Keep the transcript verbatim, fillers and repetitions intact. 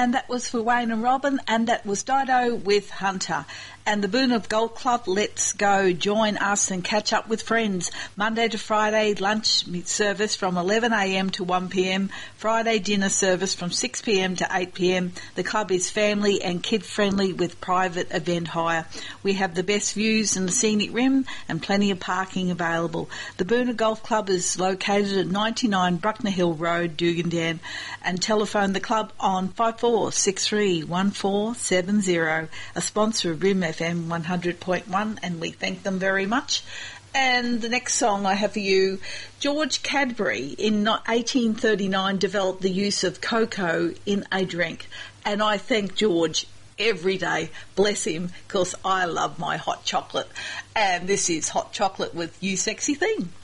and that was for Wayne and Robin, and that was Dido with Hunter. And the Boonah Golf Club, let's go join us and catch up with friends. Monday to Friday, lunch service from eleven a m to one p m. Friday dinner service from six p m to eight p m. The club is family and kid-friendly with private event hire. We have the best views in the scenic rim and plenty of parking available. The Boonah Golf Club is located at ninety-nine Bruckner Hill Road, Dugandan, and telephone the club on five four six three one four seven zero, a sponsor of Rim F M one hundred point one, and we thank them very much. And the next song I have for you, George Cadbury in eighteen thirty-nine developed the use of cocoa in a drink, and I thank George every day, bless him, because I love my hot chocolate, and this is Hot Chocolate with You Sexy Thing.